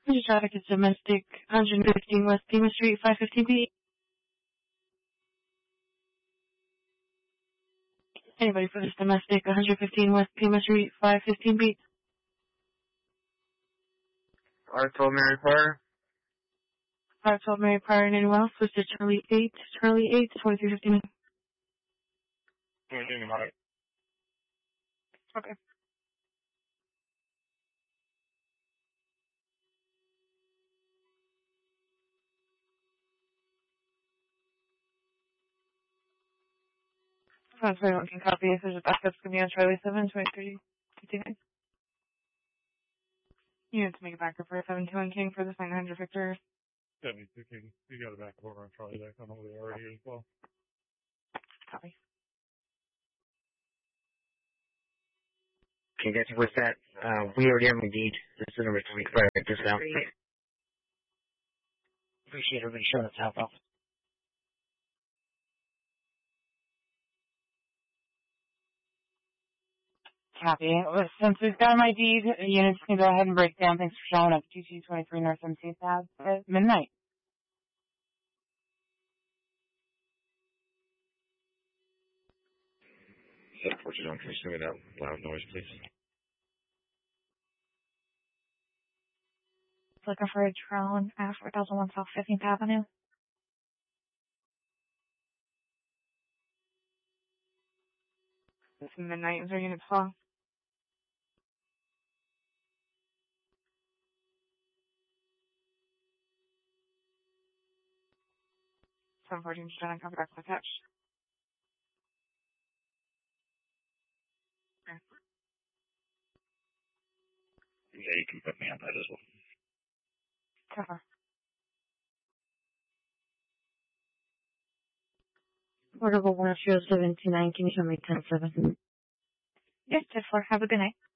Major traffic is domestic, 115 West Pima Street, 515 feet. Anybody for this domestic, 115 West Pima Street, 515 feet. R12 Mary Parr. R12 Mary Parr and anyone else, switch to Charlie 8, 2315. Okay. I'm sorry, one can copy if there's a backup going to be on Charlie 7, 2359. You need to make a backup for 721 King for the 900 Victor. 72 King. You got a backup over on Charlie Deck. I'm over there already as well. Copy. Okay, guys, with that, we already have Indeed. This is the number 25 right this out. Appreciate everybody showing us help out. Copy. Since we've got my deed, units can go ahead and break down. Thanks for showing up. 2223 North 17th Ave at midnight. Unfortunately, can you send me that loud noise, please? Looking for a drone at 4001 South 15th Avenue. It's midnight. Is our unit full? Some 14 John, copy back attached. Okay. Yeah, you can put me on that as well. Cover. Portable 10729, can you show me 107? Yes, 10-4. Have a good night.